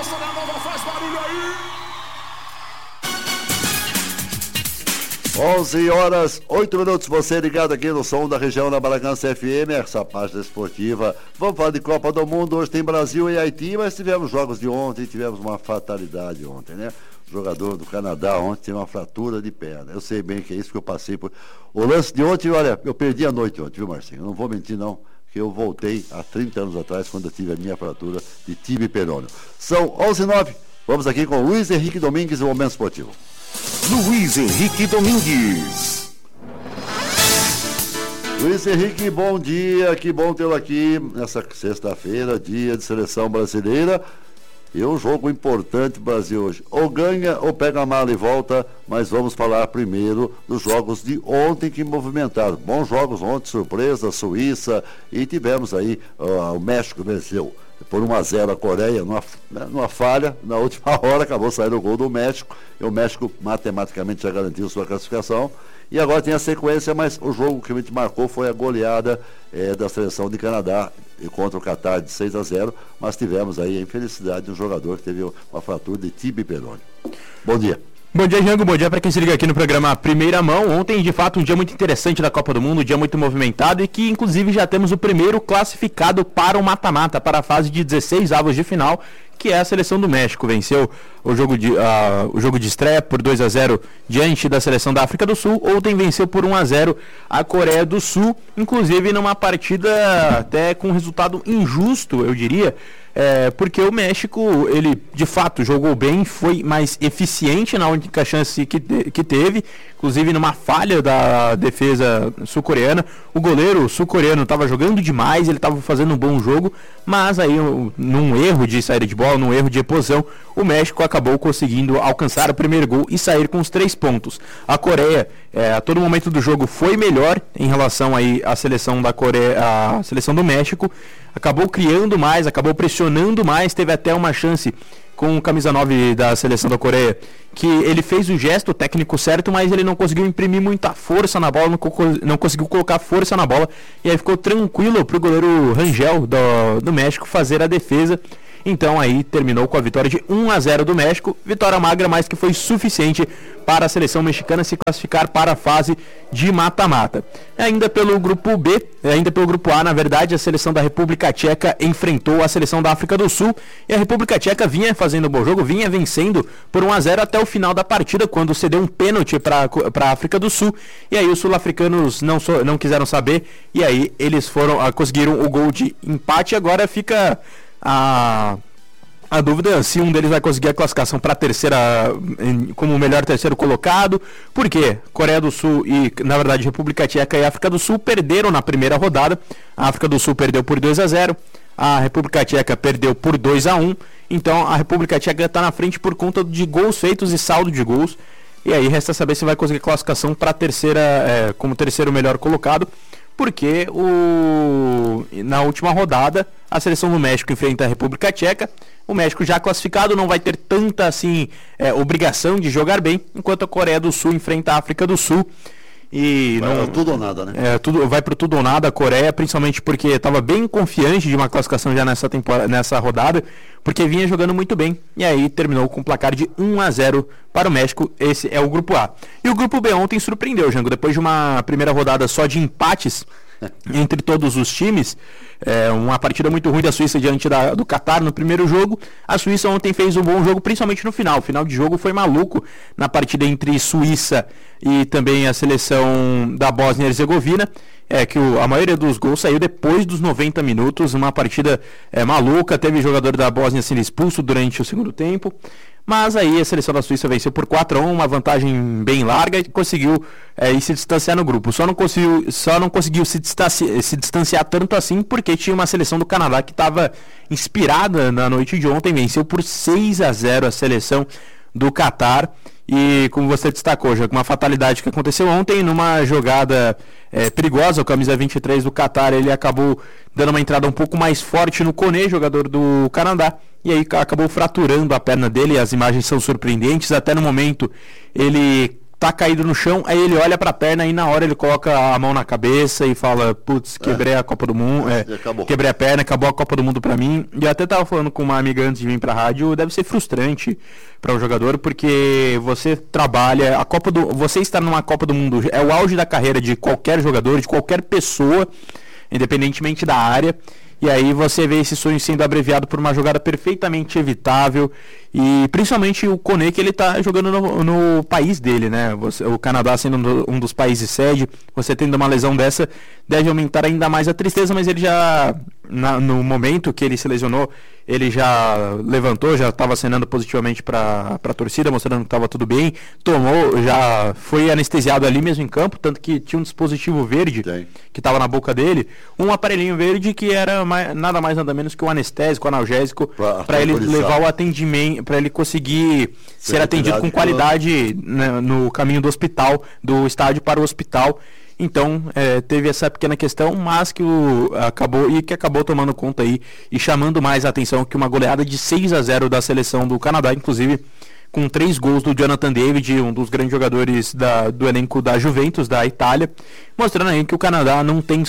Festa da Nova, faz barulho aí! 11h08, você ligado aqui no som da região da Bragança FM, essa página esportiva. Vamos falar de Copa do Mundo, hoje tem Brasil e Haiti, mas tivemos jogos de ontem, tivemos uma fatalidade ontem, né? O jogador do Canadá ontem teve uma fratura de perna, eu sei bem que é isso que eu passei por... O lance de ontem, olha, eu perdi a noite ontem, viu, Marcinho? Eu não vou mentir não, porque eu voltei há 30 anos atrás, quando eu tive a minha fratura de tibia e perônio. São 11h09, vamos aqui com o Luiz Henrique Domingues, o Momento Esportivo. Luiz Henrique Domingues. Luiz Henrique, bom dia, que bom tê-lo aqui nessa sexta-feira, dia de seleção brasileira. E um jogo importante do Brasil hoje. Ou ganha ou pega a mala e volta, mas vamos falar primeiro dos jogos de ontem que movimentaram. Bons jogos ontem, surpresa, Suíça, e tivemos aí o México venceu por 1-0 a Coreia, numa falha, na última hora acabou saindo o gol do México, e o México matematicamente já garantiu sua classificação, e agora tem a sequência, mas o jogo que a gente marcou foi a goleada da seleção de Canadá contra o Catar de 6-0, mas tivemos aí a infelicidade de um jogador que teve uma fratura de tibia e perônio. Bom dia. Bom dia, Jango. Bom dia para quem se liga aqui no programa Primeira Mão. Ontem, de fato, um dia muito interessante da Copa do Mundo, um dia muito movimentado e que, inclusive, já temos o primeiro classificado para o mata-mata, para a fase de 16 avos de final, que é a seleção do México. Venceu o jogo de estreia por 2-0 diante da seleção da África do Sul. Ontem venceu por 1-0 a Coreia do Sul, inclusive numa partida até com resultado injusto, eu diria, porque o México, ele de fato jogou bem, foi mais eficiente na única chance que teve, inclusive numa falha da defesa sul-coreana. O goleiro sul-coreano estava jogando demais, ele estava fazendo um bom jogo, mas aí num erro de saída de bola, num erro de reposição, o México acabou conseguindo alcançar o primeiro gol e sair com os 3 pontos. A Coreia, a todo momento do jogo, foi melhor em relação aí à seleção da Coreia, a seleção do México, acabou criando mais, acabou pressionando mais, teve até uma chance com o camisa 9 da seleção da Coreia, que ele fez o gesto técnico certo, mas ele não conseguiu imprimir muita força na bola, não conseguiu colocar força na bola, e aí ficou tranquilo para o goleiro Rangel do México fazer a defesa. Então aí terminou com a vitória de 1-0 do México, vitória magra, mas que foi suficiente para a seleção mexicana se classificar para a fase de mata-mata. Ainda pelo grupo A, na verdade, a seleção da República Tcheca enfrentou a seleção da África do Sul, e a República Tcheca vinha fazendo um bom jogo, vinha vencendo por 1-0 até o final da partida, quando cedeu um pênalti para a África do Sul, e aí os sul-africanos não quiseram saber, e aí eles conseguiram o gol de empate. Agora fica a dúvida se um deles vai conseguir a classificação para a terceira, como o melhor terceiro colocado, porque Coreia do Sul e, na verdade, República Tcheca e África do Sul perderam na primeira rodada. A África do Sul perdeu por 2-0, a República Tcheca perdeu por 2-1, então a República Tcheca está na frente por conta de gols feitos e saldo de gols, e aí resta saber se vai conseguir classificação para a terceira, como terceiro melhor colocado, porque na última rodada a seleção do México enfrenta a República Tcheca. O México já classificado não vai ter tanta assim obrigação de jogar bem, enquanto a Coreia do Sul enfrenta a África do Sul. E tudo ou nada, né? Vai pro tudo ou nada a Coreia, principalmente porque estava bem confiante de uma classificação já nessa rodada, porque vinha jogando muito bem, e aí terminou com um placar de 1-0 para o México. Esse é o grupo A. E o grupo B ontem surpreendeu, Jango, depois de uma primeira rodada só de empates entre todos os times, uma partida muito ruim da Suíça diante do Catar no primeiro jogo. A Suíça ontem fez um bom jogo, principalmente no final. O final de jogo foi maluco na partida entre Suíça e também a seleção da Bósnia e Herzegovina. Que a maioria dos gols saiu depois dos 90 minutos, uma partida maluca. Teve jogador da Bósnia sendo expulso durante o segundo tempo, mas aí a seleção da Suíça venceu por 4-1, uma vantagem bem larga, e conseguiu se distanciar no grupo. Só não conseguiu se distanciar tanto assim porque tinha uma seleção do Canadá que estava inspirada na noite de ontem, venceu por 6-0 a seleção do Catar. E como você destacou, já com uma fatalidade que aconteceu ontem, numa jogada perigosa, o camisa 23 do Catar, ele acabou dando uma entrada um pouco mais forte no Koné, jogador do Canadá, e aí acabou fraturando a perna dele. As imagens são surpreendentes, até no momento ele tá caído no chão, aí ele olha pra perna e na hora ele coloca a mão na cabeça e fala, putz, quebrei a Copa do Mundo, quebrei a perna, acabou a Copa do Mundo pra mim. E eu até tava falando com uma amiga antes de vir pra rádio, deve ser frustrante pra um jogador, porque você trabalha, você estar numa Copa do Mundo é o auge da carreira de qualquer jogador, de qualquer pessoa, independentemente da área. E aí você vê esse sonho sendo abreviado por uma jogada perfeitamente evitável. E principalmente o Koné, que ele tá jogando no país dele, né? O Canadá sendo um dos países sede, você tendo uma lesão dessa, deve aumentar ainda mais a tristeza, mas ele já, no momento que ele se lesionou, ele já levantou, já estava acenando positivamente para a torcida, mostrando que estava tudo bem, já foi anestesiado ali mesmo em campo, tanto que tinha um dispositivo verde que estava na boca dele, um aparelhinho verde que era nada mais nada menos que um anestésico, analgésico, para ele levar o atendimento, para ele conseguir ser atendido com qualidade, né, no caminho do hospital, do estádio para o hospital. Então, teve essa pequena questão, mas que acabou tomando conta aí e chamando mais a atenção que uma goleada de 6-0 da seleção do Canadá, inclusive com 3 gols do Jonathan David, um dos grandes jogadores do elenco da Juventus, da Itália, mostrando aí que o Canadá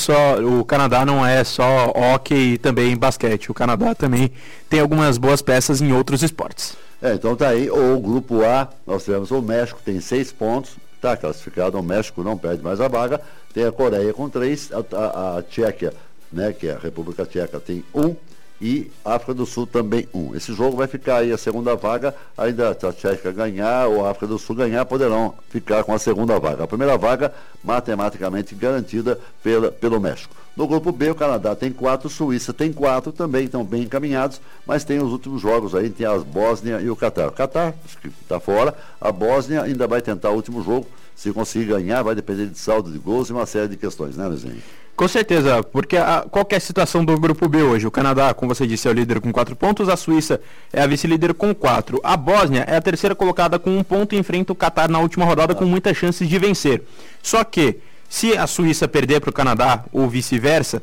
não é só hóquei e também basquete. O Canadá também tem algumas boas peças em outros esportes. Então tá aí, o grupo A, nós temos o México, tem 6 pontos, está classificado, o México não perde mais a vaga, tem a Coreia com 3, a Tchequia, né, que é a República Tcheca, tem 1, e a África do Sul também 1. Esse jogo vai ficar aí a segunda vaga, ainda se a Tcheca ganhar ou a África do Sul ganhar, poderão ficar com a segunda vaga. A primeira vaga, matematicamente garantida pelo México. No grupo B, o Canadá tem 4, Suíça tem 4, também estão bem encaminhados, mas tem os últimos jogos aí, tem a Bósnia e o Catar. O Catar está fora, a Bósnia ainda vai tentar o último jogo, se conseguir ganhar, vai depender de saldo de gols e uma série de questões, né, Luizinho? Com certeza, porque qual que é a situação do grupo B hoje? O Canadá, como você disse, é o líder com 4 pontos, a Suíça é a vice-líder com 4. A Bósnia é a terceira colocada com 1 ponto e enfrenta o Catar na última rodada com muitas chances de vencer. Só que, se a Suíça perder para o Canadá ou vice-versa,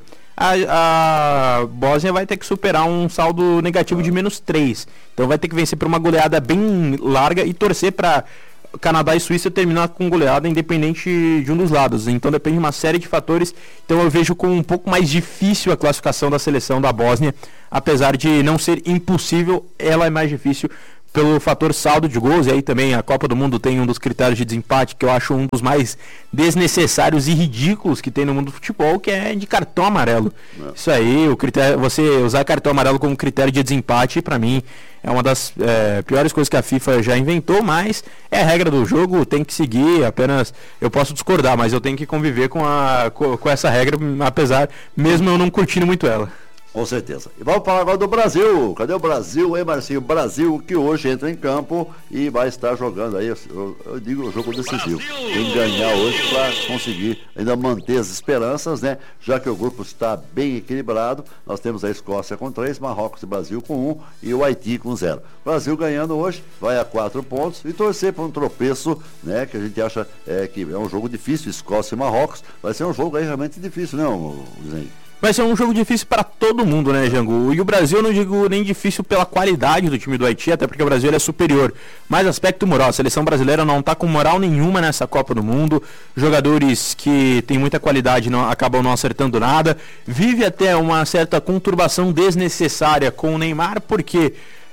a Bósnia vai ter que superar um saldo negativo de -3. Então vai ter que vencer por uma goleada bem larga e torcer para Canadá e Suíça terminar com goleada independente de um dos lados. Então depende de uma série de fatores. Então eu vejo como um pouco mais difícil a classificação da seleção da Bósnia, apesar de não ser impossível, ela é mais difícil pelo fator saldo de gols. E aí também a Copa do Mundo tem um dos critérios de desempate que eu acho um dos mais desnecessários e ridículos que tem no mundo do futebol, que é de cartão amarelo. Isso aí, você usar cartão amarelo como critério de desempate, para mim é uma das piores coisas que a FIFA já inventou, mas é a regra do jogo, tem que seguir. Apenas eu posso discordar, mas eu tenho que conviver com essa regra, apesar, mesmo eu não curtindo muito ela. Com certeza. E vamos falar agora do Brasil. Cadê o Brasil, hein, Marcinho? Brasil que hoje entra em campo e vai estar jogando aí, eu digo, o jogo decisivo. Tem que ganhar hoje para conseguir ainda manter as esperanças, né? Já que o grupo está bem equilibrado, nós temos a Escócia com 3, Marrocos e Brasil com 1 e o Haiti com 0. Brasil ganhando hoje, vai a 4 pontos e torcer para um tropeço, né? Que a gente acha que é um jogo difícil, Escócia e Marrocos. Vai ser um jogo aí realmente difícil, né, Luizinho? Vai ser um jogo difícil para todo mundo, né, Jango? E o Brasil, eu não digo nem difícil pela qualidade do time do Haiti, até porque o Brasil é superior. Mas aspecto moral, a seleção brasileira não está com moral nenhuma nessa Copa do Mundo. Jogadores que têm muita qualidade acabam não acertando nada. Vive até uma certa conturbação desnecessária com o Neymar, porque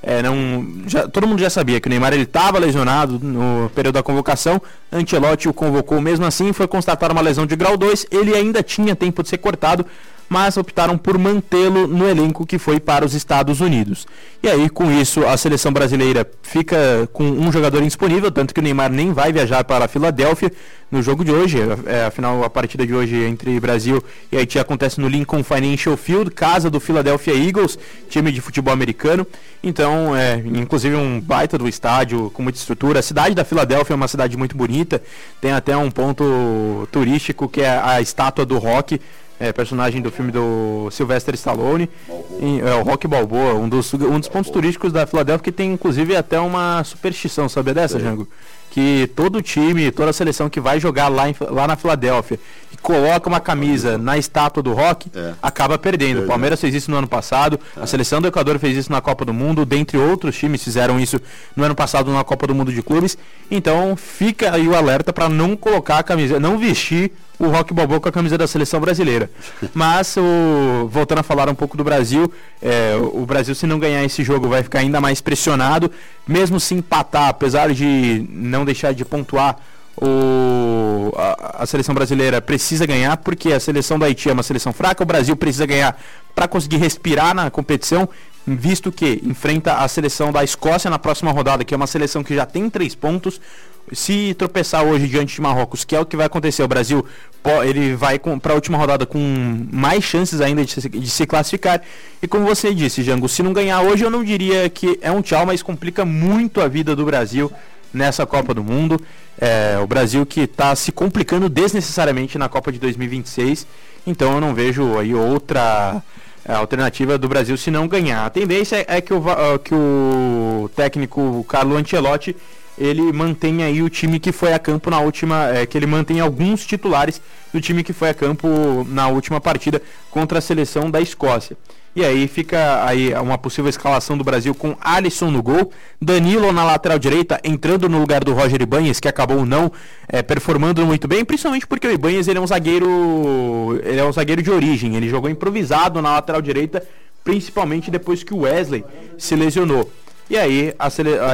todo mundo já sabia que o Neymar estava lesionado no período da convocação. Ancelotti o convocou mesmo assim, foi constatada uma lesão de grau 2, ele ainda tinha tempo de ser cortado, mas optaram por mantê-lo no elenco que foi para os Estados Unidos. E aí, com isso, a seleção brasileira fica com um jogador indisponível, tanto que o Neymar nem vai viajar para a Filadélfia no jogo de hoje. Afinal, a partida de hoje entre Brasil e Haiti acontece no Lincoln Financial Field, casa do Philadelphia Eagles, time de futebol americano. Então, inclusive um baita do estádio, com muita estrutura. A cidade da Filadélfia é uma cidade muito bonita, tem até um ponto turístico que é a estátua do Rock, personagem do filme do Sylvester Stallone, o Rock Balboa, um dos pontos turísticos da Filadélfia, que tem inclusive até uma superstição, sabia dessa, Jango? que todo time, toda a seleção que vai jogar lá na Filadélfia e coloca uma camisa na estátua do Rock, acaba perdendo. O Palmeiras fez isso no ano passado, a seleção do Equador fez isso na Copa do Mundo, dentre outros times fizeram isso no ano passado na Copa do Mundo de Clubes. Então fica aí o alerta para não colocar a camisa, não vestir o Rock Balboa com a camisa da seleção brasileira. Mas, voltando a falar um pouco do Brasil, o Brasil, se não ganhar esse jogo, vai ficar ainda mais pressionado. Mesmo se empatar, apesar de não deixar de pontuar, a seleção brasileira precisa ganhar, porque a seleção do Haiti é uma seleção fraca. O Brasil precisa ganhar para conseguir respirar na competição, visto que enfrenta a seleção da Escócia na próxima rodada, que é uma seleção que já tem 3 pontos. Se tropeçar hoje diante de Marrocos, que é o que vai acontecer, o Brasil ele vai para a última rodada com mais chances ainda de se classificar. E como você disse, Jango, se não ganhar hoje, eu não diria que é um tchau, mas complica muito a vida do Brasil nessa Copa do Mundo. O Brasil que está se complicando desnecessariamente na Copa de 2026. Então eu não vejo aí outra alternativa do Brasil se não ganhar. A tendência é que o técnico Carlo Ancelotti ele mantém aí o time que foi a campo na última, que ele mantém alguns titulares do time que foi a campo na última partida contra a seleção da Escócia. E aí fica aí uma possível escalação do Brasil com Alisson no gol, Danilo na lateral direita, entrando no lugar do Roger Ibanez, que acabou não performando muito bem, principalmente porque o Ibanez ele é um zagueiro de origem, ele jogou improvisado na lateral direita, principalmente depois que o Wesley se lesionou. E aí a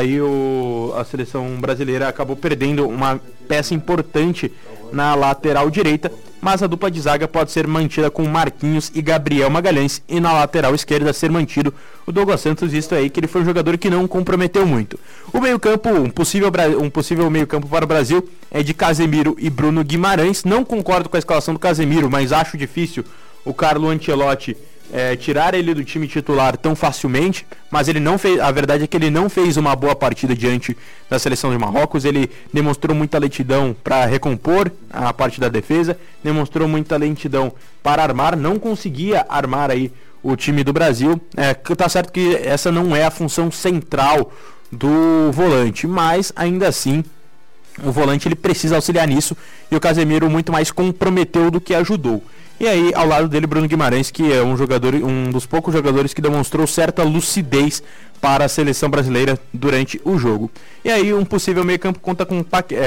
seleção brasileira acabou perdendo uma peça importante na lateral direita, mas a dupla de zaga pode ser mantida com Marquinhos e Gabriel Magalhães, e na lateral esquerda ser mantido o Douglas Santos, visto aí que ele foi um jogador que não comprometeu muito. O meio-campo, um possível meio-campo para o Brasil é de Casemiro e Bruno Guimarães. Não concordo com a escalação do Casemiro, mas acho difícil o Carlo Ancelotti tirar ele do time titular tão facilmente, mas ele não fez, a verdade é que ele não fez uma boa partida diante da seleção de Marrocos. Ele demonstrou muita lentidão para recompor a parte da defesa, demonstrou muita lentidão para armar, não conseguia armar aí o time do Brasil. Tá certo que essa não é a função central do volante, mas ainda assim o volante ele precisa auxiliar nisso, e o Casemiro muito mais comprometeu do que ajudou. E aí, ao lado dele, Bruno Guimarães, que é um dos poucos jogadores que demonstrou certa lucidez para a seleção brasileira durante o jogo. E aí, um possível meio-campo conta com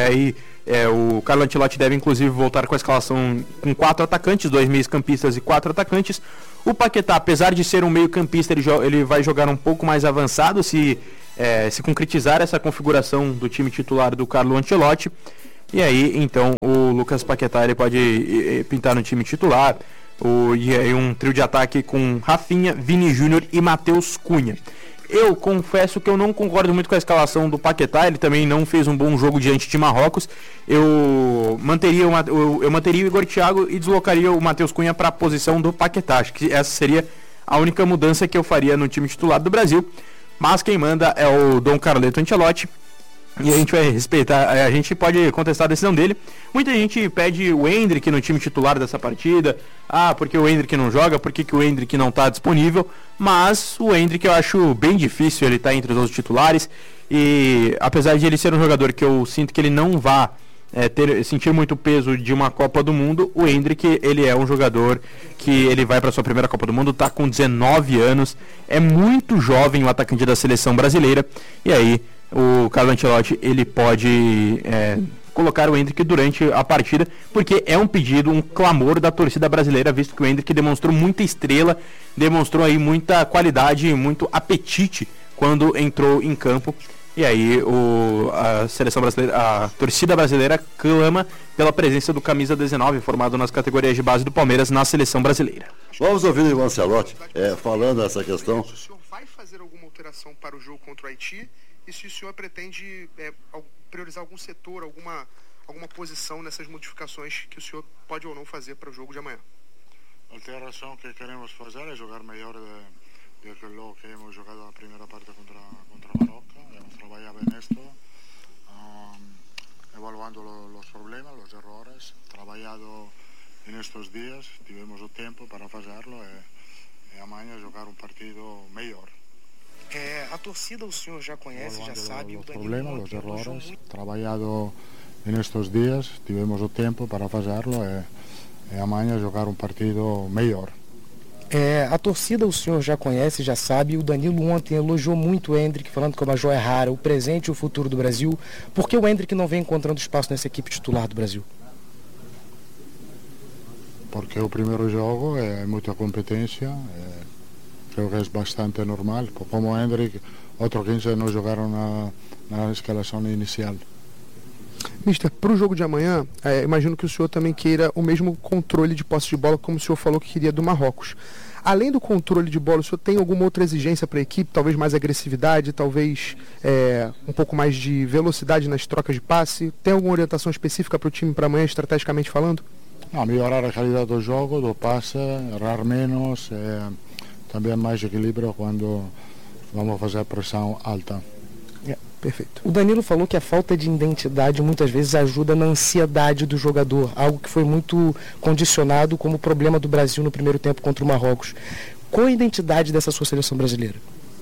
o Carlo Ancelotti deve inclusive voltar com a escalação com 4 atacantes, 2 meios-campistas e 4 atacantes. O Paquetá, apesar de ser um meio-campista, ele vai jogar um pouco mais avançado se concretizar essa configuração do time titular do Carlo Ancelotti. E aí, então, o Lucas Paquetá ele pode pintar no time titular. E aí um trio de ataque com Rafinha, Vini Júnior e Matheus Cunha. Eu confesso que eu não concordo muito com a escalação do Paquetá. Ele também não fez um bom jogo diante de Marrocos. Eu manteria o Igor Thiago e deslocaria o Matheus Cunha para a posição do Paquetá. Acho que essa seria a única mudança que eu faria no time titular do Brasil. Mas quem manda é o Dom Carleto Ancelotti. E a gente vai respeitar, a gente pode contestar a decisão dele. Muita gente pede o Endrick no time titular dessa partida. Porque o Endrick não joga, por que o Endrick não está disponível? Mas o Endrick eu acho bem difícil ele estar entre os titulares. E apesar de ele ser um jogador que eu sinto que ele não vá sentir muito peso de uma Copa do Mundo, o Endrick ele é um jogador que ele vai para sua primeira Copa do Mundo, está com 19 anos, é muito jovem o atacante da seleção brasileira. E aí o Carlo Ancelotti ele pode colocar o Endrick durante a partida, porque é um pedido, um clamor da torcida brasileira, visto que o Endrick demonstrou muita estrela, demonstrou aí muita qualidade, muito apetite quando entrou em campo. E aí a seleção brasileira, a torcida brasileira clama pela presença do camisa 19, formado nas categorias de base do Palmeiras na seleção brasileira. Vamos ouvir o Ancelotti falando essa questão. Se o senhor vai fazer alguma alteração para o jogo contra o Haiti, e se o senhor pretende priorizar algum setor, alguma posição nessas modificações que o senhor pode ou não fazer para o jogo de amanhã? A alteração que queremos fazer é jogar melhor do que lo que hemos jogado na primeira parte contra Marrocos. Hemos trabajado en esto, evaluando los problemas, los errores, trabajado en estos días, tivemos o tempo para hacerlo e amanhã jogar um partido melhor. torcida o senhor já conhece, já sabe. Los problemas, los errores, trabalhado nestes dias, tivemos o tempo para fazê-lo e amanhã jogar partido melhor. A torcida o senhor já conhece, já sabe. O Danilo ontem elogiou muito o Endrick, falando que é uma joia rara, o presente e o futuro do Brasil. Por que o Endrick não vem encontrando espaço nessa equipe titular do Brasil? Porque o primeiro jogo é muita competência, creio que é bastante normal. Como o Endrick, outros 15 não jogaram na escalação inicial. Mister, para o jogo de amanhã, imagino que o senhor também queira o mesmo controle de posse de bola como o senhor falou que queria do Marrocos. Além do controle de bola, o senhor tem alguma outra exigência para a equipe? Talvez mais agressividade, talvez um pouco mais de velocidade nas trocas de passe? Tem alguma orientação específica para o time para amanhã, estrategicamente falando? Não, melhorar a qualidade do jogo, do passe, errar menos, também mais equilíbrio quando vamos fazer pressão alta. Perfeito. O Danilo falou que a falta de identidade muitas vezes ajuda na ansiedade do jogador, algo que foi muito condicionado como problema do Brasil no primeiro tempo contra o Marrocos. Qual a identidade dessa sua seleção brasileira?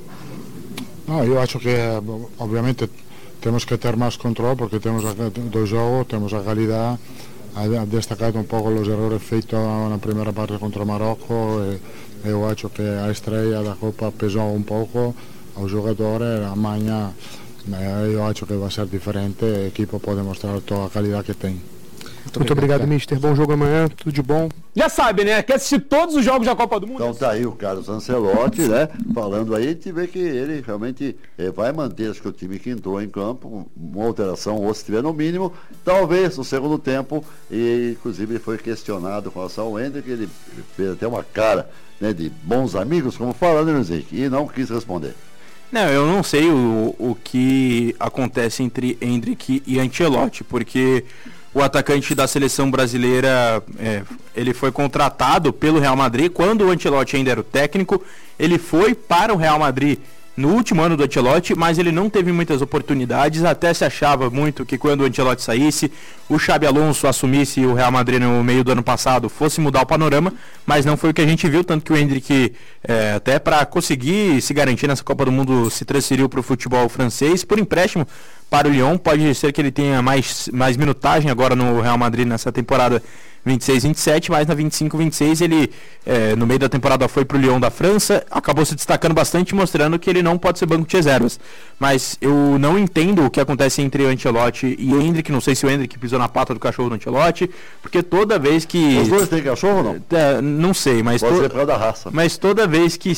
Não, eu acho que, obviamente, temos que ter mais controle porque temos do jogo, temos a qualidade. Ha destacato un po' los errores feitos na primeira parte contra o Marocco e eu acho que a estreia da Copa pesou um pouco ao jogador. Amanhã eu acho que vai ser diferente, a equipe pode mostrar toda a qualidade que tem. Muito obrigado, mister. Bom jogo amanhã, tudo de bom. Já sabe, né? Quer assistir todos os jogos da Copa do Mundo? Então tá aí o Carlos Ancelotti, né? Falando aí, te vê que ele realmente vai manter, acho que o time que entrou em campo, uma alteração, ou se tiver no mínimo, talvez no segundo tempo, e inclusive ele foi questionado com relação ao Endrick, ele fez até uma cara, né, de bons amigos, como fala, né, Henrique? E não quis responder. Não, eu não sei o que acontece entre Endrick e Ancelotti, porque o atacante da seleção brasileira, ele foi contratado pelo Real Madrid quando o Ancelotti ainda era o técnico. Ele foi para o Real Madrid no último ano do Ancelotti, mas ele não teve muitas oportunidades. Até se achava muito que quando o Ancelotti saísse, o Xabi Alonso assumisse o Real Madrid no meio do ano passado, fosse mudar o panorama, mas não foi o que a gente viu, tanto que o Endrick, até para conseguir se garantir nessa Copa do Mundo, se transferiu para o futebol francês por empréstimo para o Lyon. Pode ser que ele tenha mais minutagem agora no Real Madrid nessa temporada 26-27, mas na 25-26 ele, no meio da temporada, foi para o Lyon da França, acabou se destacando bastante, mostrando que ele não pode ser banco de reservas. Mas eu não entendo o que acontece entre o Ancelotti e o Endrick. Não sei se o Endrick pisou na pata do cachorro do Ancelotti, porque toda vez que... Os dois têm cachorro ou não? Não sei, mas... Pode ser por causa da raça. Mas toda vez que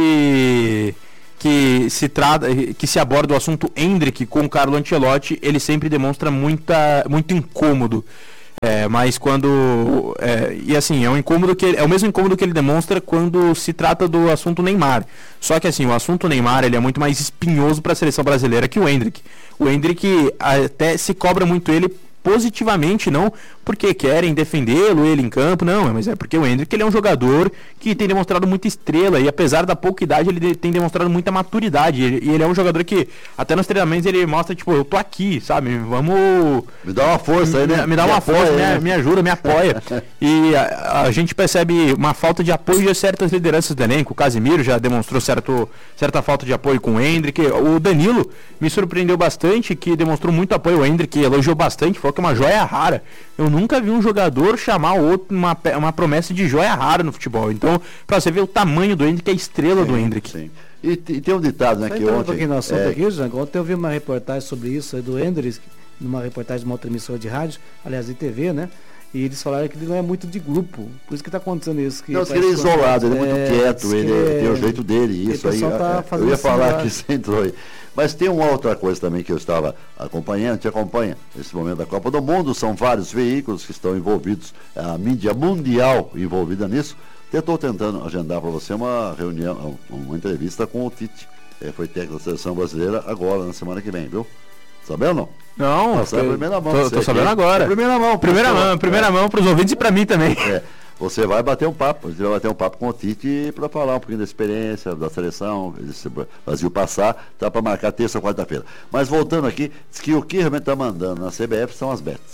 se aborda o assunto Endrick com o Carlo Ancelotti, ele sempre demonstra muito incômodo. Mas quando... e assim, é um incômodo que é o mesmo incômodo que ele demonstra quando se trata do assunto Neymar. Só que assim, o assunto Neymar, ele é muito mais espinhoso para a seleção brasileira que o Endrick. O Endrick até se cobra muito ele positivamente, não porque querem defendê-lo, ele em campo, não, mas é porque o Endrick, ele é um jogador que tem demonstrado muita estrela, e apesar da pouca idade, ele tem demonstrado muita maturidade, e ele é um jogador que, até nos treinamentos, ele mostra, tipo, eu tô aqui, sabe, vamos... Me dá uma força aí, né? Me dá uma força, me ajuda, me apoia. E a gente percebe uma falta de apoio de certas lideranças do elenco. O Casemiro já demonstrou certa falta de apoio com o Endrick. O Danilo me surpreendeu bastante, que demonstrou muito apoio ao Endrick, elogiou bastante, falou que é uma joia rara. Eu nunca vi um jogador chamar o outro uma promessa de joia rara no futebol. Então, pra você ver o tamanho do Endrick, a estrela do Endrick. Sim. E tem um ditado, né, que ontem... Ontem eu vi uma reportagem sobre isso aí do Endrick, numa reportagem de uma outra emissora de rádio, aliás, de TV, né? E eles falaram que ele não é muito de grupo. Por isso que está acontecendo isso. Não, ele é isolado, ele é muito quieto, ele tem o jeito dele, isso aí. Eu ia falar que você entrou aí. Mas tem uma outra coisa também que eu estava acompanhando, te acompanha nesse momento da Copa do Mundo, são vários veículos que estão envolvidos, a mídia mundial envolvida nisso. Estou tentando agendar para você uma reunião, uma entrevista com o Tite, foi técnico da seleção brasileira agora, na semana que vem, viu? Sabendo não? Não, primeira mão. Tô sabendo agora. Primeira mão para os ouvintes e para mim também. Você vai bater um papo, com o Tite para falar um pouquinho da experiência da seleção, esse Brasil passar, tá para marcar terça ou quarta-feira. Mas voltando aqui, diz que o que realmente está mandando na CBF são as bets.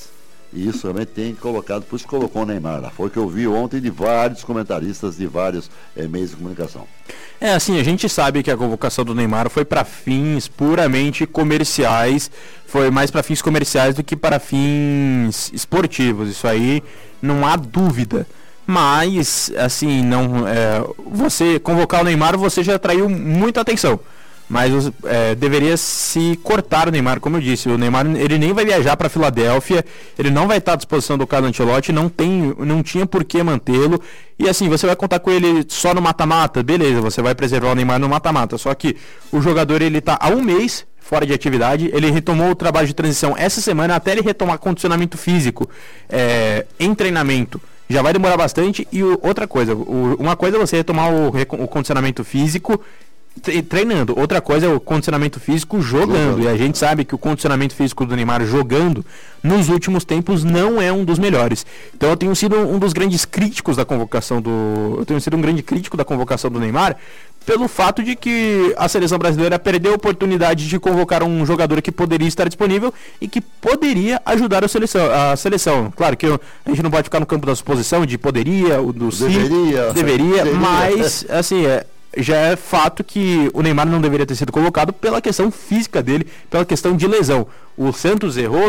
E isso realmente tem colocado, por isso colocou o Neymar lá. Foi o que eu vi ontem de vários comentaristas de vários meios de comunicação. Assim, a gente sabe que a convocação do Neymar foi para fins puramente comerciais, foi mais para fins comerciais do que para fins esportivos, isso aí não há dúvida. Mas, assim, você convocar o Neymar, você já atraiu muita atenção. Mas deveria se cortar o Neymar, como eu disse. O Neymar ele nem vai viajar para Filadélfia, ele não vai estar à disposição do Carlo Ancelotti, não tinha por que mantê-lo. E assim, você vai contar com ele só no mata-mata, beleza, você vai preservar o Neymar no mata-mata. Só que o jogador ele está há um mês fora de atividade, ele retomou o trabalho de transição essa semana até ele retomar condicionamento físico em treinamento. Já vai demorar bastante. E outra coisa, uma coisa é você retomar o condicionamento físico treinando, outra coisa é o condicionamento físico jogando. E a gente sabe que o condicionamento físico do Neymar jogando nos últimos tempos não é um dos melhores. Então eu tenho sido um dos grandes críticos da convocação eu tenho sido um grande crítico da convocação do Neymar, pelo fato de que a seleção brasileira perdeu a oportunidade de convocar um jogador que poderia estar disponível e que poderia ajudar a seleção. Claro que a gente não pode ficar no campo da suposição de poderia, do deveria, mas assim, já é fato que o Neymar não deveria ter sido convocado pela questão física dele, pela questão de lesão. O Santos errou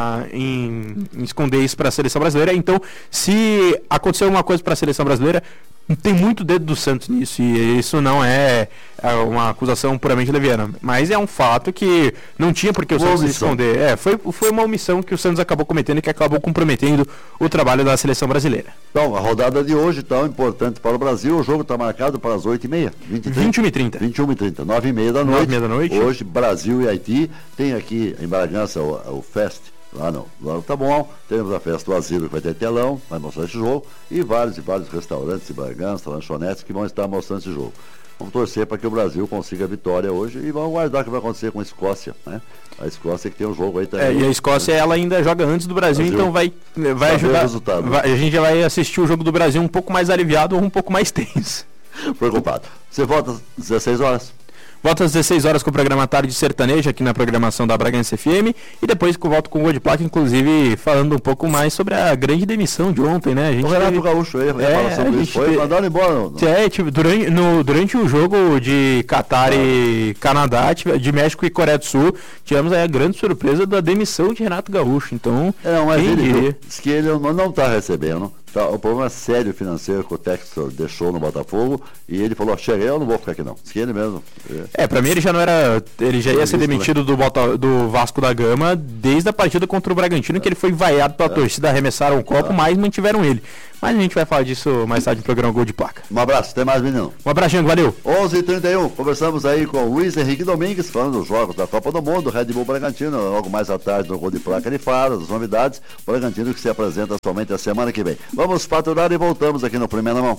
em esconder isso para a seleção brasileira. Então, se acontecer alguma coisa para a seleção brasileira, tem muito dedo do Santos nisso, e isso não é uma acusação puramente leviana, mas é um fato que não tinha por que o Santos esconder. Foi uma omissão que o Santos acabou cometendo e que acabou comprometendo o trabalho da seleção brasileira. Então, a rodada de hoje tão importante para o Brasil, o jogo está marcado para as 8h30, 21h30, 9h30 da noite. Hoje, Brasil e Haiti. Tem aqui em Bragança o Fest. Lá tá bom, temos a festa do asilo que vai ter telão, vai mostrar esse jogo, e vários restaurantes de Bragança, lanchonetes que vão estar mostrando esse jogo. Vamos torcer para que o Brasil consiga a vitória hoje e vamos aguardar o que vai acontecer com a Escócia, né? A Escócia que tem um jogo aí também. E a Escócia ela ainda joga antes do Brasil, então vai ajudar. A gente já vai assistir o jogo do Brasil um pouco mais aliviado ou um pouco mais tenso. Preocupado. Você volta às 16 horas? Volto às 16 horas com o programa Tarde Sertaneja aqui na programação da Bragança FM, e depois volto com o Gol de Placa, inclusive falando um pouco mais sobre a grande demissão de ontem, né? O Renato Gaúcho aí, fala sobre isso, foi mandando embora. Durante o jogo de Catar e Canadá, de México e Coreia do Sul, tivemos aí a grande surpresa da demissão de Renato Gaúcho. Então, diz que ele não está recebendo. O problema é sério financeiro que o Textor deixou no Botafogo, e ele falou, cheguei, eu não vou ficar aqui não. Diz que ele mesmo. Pra mim ele já não era. Ele já ia ser demitido do Vasco da Gama desde a partida contra o Bragantino, que ele foi vaiado pela torcida, arremessaram o copo, mas mantiveram ele. Mas a gente vai falar disso mais tarde no programa Gol de Placa. Um abraço, até mais, menino. Um abraço, valeu. 11h31, conversamos aí com o Luiz Henrique Domingues, falando dos jogos da Copa do Mundo, Red Bull Bragantino. Logo mais à tarde no Gol de Placa ele fala das novidades. O Bragantino que se apresenta somente a semana que vem. Vamos faturar e voltamos aqui no Primeira Mão.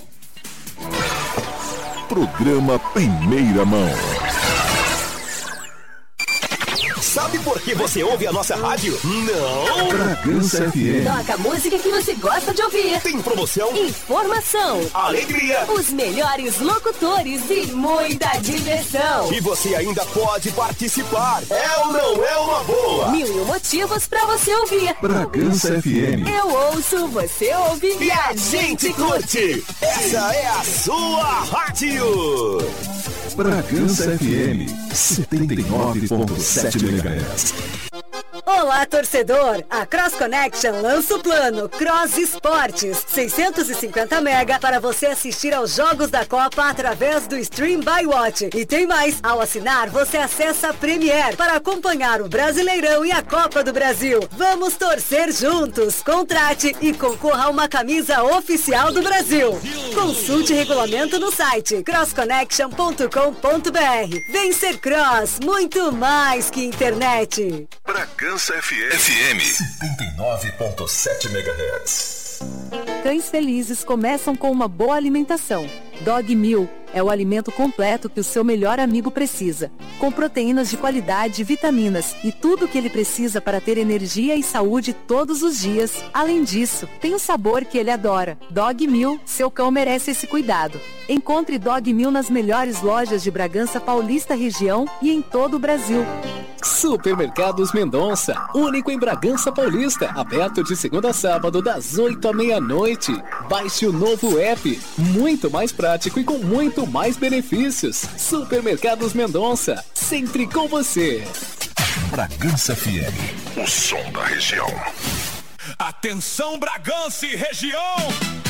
Programa Primeira Mão. Sabe por que você ouve a nossa rádio? Não! Bragança FM. Toca a música que você gosta de ouvir. Tem promoção, informação, alegria, os melhores locutores e muita diversão. E você ainda pode participar. É ou não é uma boa? 1000 motivos pra você ouvir. Bragança FM. Eu ouço, você ouve e a gente curte. Essa é a sua rádio. Bragança FM 79.7 MHz. Olá, torcedor! A Cross Connection lança o plano Cross Esportes, 650 mega para você assistir aos jogos da Copa através do Stream by Watch. E tem mais! Ao assinar, você acessa a Premiere para acompanhar o Brasileirão e a Copa do Brasil. Vamos torcer juntos! Contrate e concorra a uma camisa oficial do Brasil. Consulte regulamento no site crossconnection.com.br. Vem ser Cross, muito mais que internet. Bragança FM 79.7 MHz. Cães felizes começam com uma boa alimentação. Dog Meal é o alimento completo que o seu melhor amigo precisa, com proteínas de qualidade, vitaminas e tudo o que ele precisa para ter energia e saúde todos os dias. Além disso, tem o sabor que ele adora. Dog Meal, seu cão merece esse cuidado. Encontre Dog Meal nas melhores lojas de Bragança Paulista região e em todo o Brasil. Supermercados Mendonça, único em Bragança Paulista, aberto de segunda a sábado das 8 à meia-noite. Baixe o novo app, muito mais prático e com muito mais benefícios. Supermercados Mendonça, sempre com você. Bragança FM, o som da região. Atenção, Bragança e região!